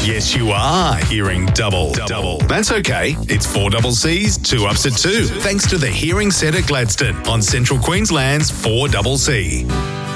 Yes, you are hearing double. That's okay. It's 4 double C's, 2 ups at 2. Thanks to the Hearing Set at Gladstone on Central Queensland's 4 double C.